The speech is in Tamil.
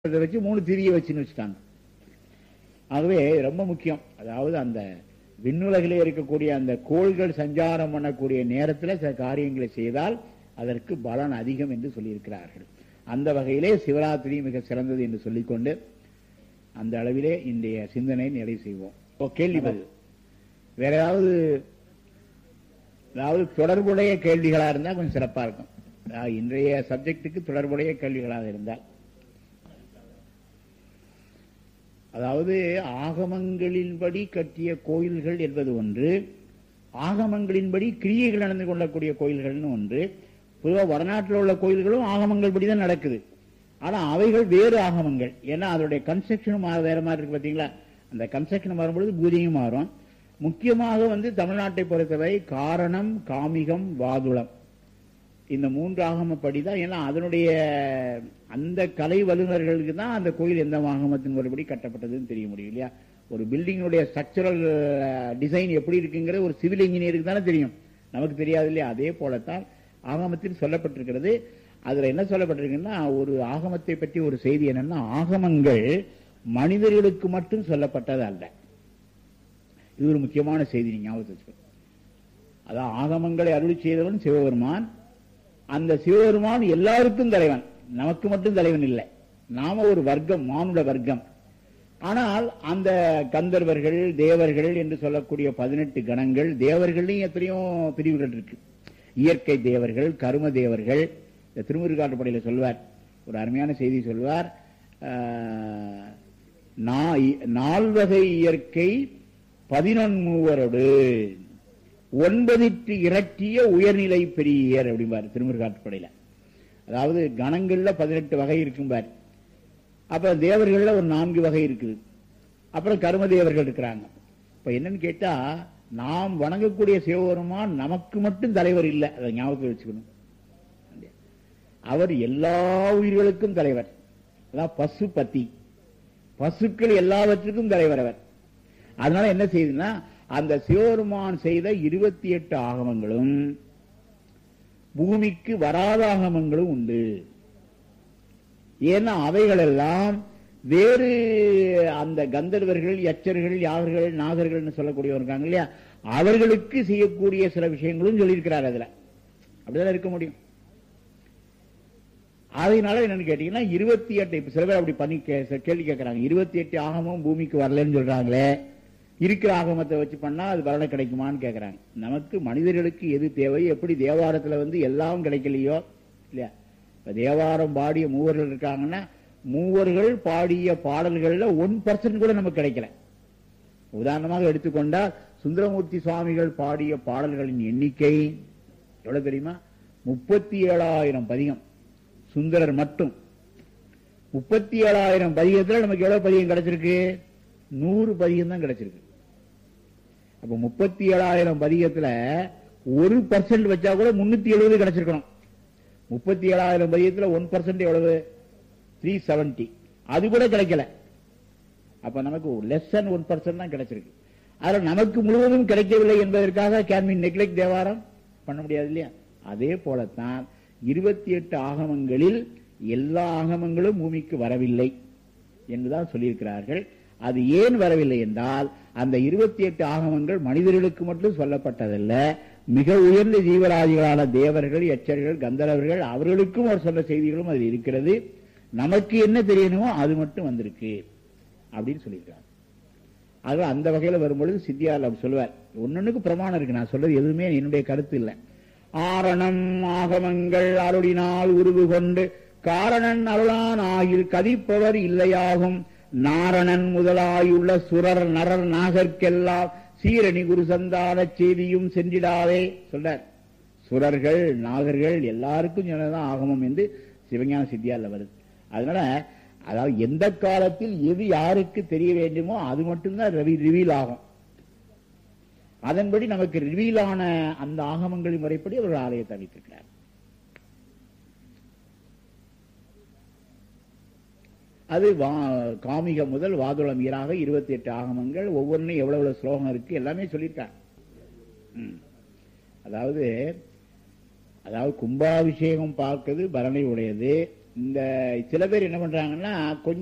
வச்சு 3 திரியை வச்சுன்னு வச்சுட்டாங்க. ஆகவே ரொம்ப முக்கியம். அதாவது அந்த விண்ணுலகிலே இருக்கக்கூடிய அந்த கோள்கள் சஞ்சாரம் பண்ணக்கூடிய நேரத்தில் சில காரியங்களை செய்தால் அதற்கு பலன் அதிகம் என்று சொல்லியிருக்கிறார்கள். அந்த வகையிலே சிவராத்திரி மிக சிறந்தது என்று சொல்லிக்கொண்டு அந்த அளவிலே இன்றைய சிந்தனை நிறைவு செய்வோம். கேள்வி பதில் வேற ஏதாவது தொடர்புடைய கேள்விகளா இருந்தால் கொஞ்சம் சிறப்பா இருக்கும். இன்றைய சப்ஜெக்டுக்கு தொடர்புடைய கேள்விகளாக இருந்தால், அதாவது ஆகமங்களின்படி கட்டிய கோயில்கள் என்பது ஒன்று, ஆகமங்களின்படி கிரியைகள் நடந்து கொள்ளக்கூடிய கோயில்கள்னு ஒன்று. பொதுவாக வடநாட்டில் உள்ள கோயில்களும் ஆகமங்கள் படி தான் நடக்குது. ஆனா அவைகள் வேறு ஆகமங்கள். ஏன்னா அதனுடைய கன்ஸ்ட்ரக்ஷனும் வேற மாதிரி இருக்கு. பாத்தீங்களா, அந்த கன்ஸ்ட்ரக்ஷன் வரும்பொழுது பூஜையும் மாறும். முக்கியமாக தமிழ்நாட்டை பொறுத்தவரை காரணம், காமிகம், வாதுளம் இந்த 3 ஆகமப்படிதான். ஏன்னா அதனுடைய அந்த கலை வல்லுநர்களுக்கு தான் அந்த கோயில் எந்த ஆகமத்தின் ஒருபடி கட்டப்பட்டதுன்னு தெரிய முடியும் இல்லையா. ஒரு பில்டிங்குடைய ஸ்ட்ரக்சரல் டிசைன் எப்படி இருக்குங்கிற ஒரு சிவில் இன்ஜினியருக்கு தானே தெரியும், நமக்கு தெரியாது இல்லையா. அதே போலத்தான் ஆகமத்தில் சொல்லப்பட்டிருக்கிறது. அதுல என்ன சொல்லப்பட்டிருக்குன்னா, ஒரு ஆகமத்தை பற்றி ஒரு செய்தி என்னன்னா, ஆகமங்கள் மனிதர்களுக்கு மட்டும் சொல்லப்பட்டது அல்ல. இது ஒரு முக்கியமான செய்தி, நீங்க ஞாபகத்தில் வச்சுக்கணும். அதான் ஆகமங்களை அருளி செய்தவன் சிவபெருமான். அந்த சிவபெருமான் எல்லாருக்கும் தலைவன், நமக்கு மட்டும் தலைவன் இல்லை. நாம ஒரு வர்க்கம், மானுட வர்க்கம். ஆனால் அந்த கந்தர்வர்கள், தேவர்கள் என்று சொல்லக்கூடிய 18 கணங்கள், தேவர்களையும் எத்தனையோ பிரிவுகள் இருக்கு. இயற்கை தேவர்கள், கரும தேவர்கள். இந்த திருமுருகாற்றுப்படையில் சொல்வார், ஒரு அருமையான செய்தி சொல்வார். 4 இயற்கை 11 மூவரோடு 9 இரட்டிய உயர்நிலை பெரியர் அப்படிம்பார் திருமுருகாற்றுப்படையில. அதாவது கணங்கள்ல 18 வகை இருக்கும்பார். அப்ப தேவர்கள்ல ஒரு 4 வகை இருக்குது. அப்புறம் கரும தேவர்கள் இருக்கிறாங்க. இப்ப என்னன்னு கேட்டா, நாம் வணங்கக்கூடிய சிவபெருமான் நமக்கு மட்டும் தலைவர் இல்லை, அதை ஞாபகத்தில் வச்சுக்கணும். அவர் எல்லா உயிர்களுக்கும் தலைவர். அதான் பசுபதி, பசுக்கள் எல்லாவற்றுக்கும் தலைவர் அவர். அதனால என்ன செய்யுதுன்னா, அந்த சிவபெருமான் செய்த 28 ஆகமங்களும் பூமிக்கு வராத ஆகமங்களும் உண்டு. ஏன்னா அவைகள் எல்லாம் வேறு அந்த கந்தர்வர்கள், யட்சர்கள், யாகர்கள், நாகர்கள் சொல்லக்கூடியவர் இருக்காங்க இல்லையா, அவர்களுக்கு செய்யக்கூடிய சில விஷயங்களும் சொல்லியிருக்கிறார். அதுல அப்படிதான் இருக்க முடியும். அதனால என்னன்னு கேட்டீங்கன்னா, 28 இப்ப சில பேர் அப்படி பண்ணி கேள்வி கேட்கிறாங்க, 28 ஆகமும் பூமிக்கு வரலன்னு சொல்றாங்களே, இருக்கிற ஆகமத்தை வச்சு பண்ணா அது பலனை கிடைக்குமான்னு கேட்கிறாங்க. நமக்கு மனிதர்களுக்கு எது தேவை, எப்படி தேவாரத்துல எல்லாம் கிடைக்கலையோ இல்லையா. இப்ப தேவாரம் பாடிய மூவர்கள் இருக்காங்கன்னா, மூவர்கள் பாடிய பாடல்கள்ல 1% கூட நமக்கு கிடைக்கல. உதாரணமாக எடுத்துக்கொண்டால் சுந்தரமூர்த்தி சுவாமிகள் பாடிய பாடல்களின் எண்ணிக்கை எவ்வளவு தெரியுமா? 37,000 பதிகம். சுந்தரர் மட்டும் 37,000 பதிகத்துல நமக்கு எவ்வளவு பதிகம் கிடைச்சிருக்கு? 100 பதிகம் தான் கிடைச்சிருக்கு. அப்ப 37,000 பதிகத்துல 1% வச்சா கூட 370 கிடைச்சிருக்கணும். 37,000 பதிகத்துல 1% எவ்வளவு? 370. அது கூட கிடைக்கல. அப்ப நமக்கு லெஸ் than 1% தான் கிடைச்சிருக்கு. அதுல நமக்கு முழுவதும் கிடைக்கவில்லை என்பதற்காக கேன் வி நெக்லெக்ட் தேவாரம் பண்ண முடியாது இல்லையா. அதே போலத்தான் 28 ஆகமங்களில் எல்லா ஆகமங்களும் பூமிக்கு வரவில்லை என்றுதான் சொல்லியிருக்கிறார்கள். அது ஏன் வரவில்லை என்றால், அந்த 28 ஆகமங்கள் மனிதர்களுக்கு மட்டும் சொல்லப்பட்டதல்ல, மிக உயர்ந்த ஜீவராஜிகளான தேவர்கள், யட்சர்கள், கந்தர்வர்கள் அவர்களுக்கும் அவர் சொன்ன செய்திகளும் அதில் இருக்கிறது. நமக்கு என்ன தெரியணுமோ அது மட்டும் வந்திருக்கு அப்படின்னு சொல்லியிருக்காங்க. ஆக அந்த வகையில வரும்பொழுது சித்தியார் சொல்லுவார், ஒன்னொன்னுக்கு பிரமாணம் இருக்கு. நான் சொல்றது எதுவுமே என்னுடைய கருத்து இல்லை. ஆரணம் ஆகமங்கள் அருளினால் உருவு கொண்டு காரணன் அருளான் ஆகில் கதிப்பவர் இல்லையாகும். நாரணன் முதலாயுள்ள சுரர் நரர் நாகர்க்கெல்லாம் சீரணி குரு சந்தான செய்தியும் சென்றிடாதே சொல்றார். சுரர்கள், நாகர்கள் எல்லாருக்கும் சொன்னதான் ஆகமம் என்று சிவஞான சித்தியார்ல வருது. அதனால அதாவது எந்த காலத்தில் எது யாருக்கு தெரிய வேண்டுமோ அது மட்டும்தான் ரிவீல் ஆகும். அதன்படி நமக்கு ரிவீலான அந்த ஆகமங்களின் முறைப்படி அவர்கள் ஆலயத்தை அமைத்திருக்கிறார். அது காமிகம் முதல் வாதுளம் ஈராக 28 ஆகமங்கள், ஒவ்வொன்றும் எவ்வளவு ஸ்லோகம் இருக்கு எல்லாமே சொல்லியிருக்காங்க. அதாவது கும்பாபிஷேகம் பார்க்கிறது பலனை உடையது, இந்த சில பேர் என்ன பண்றாங்கன்னா கொஞ்சம்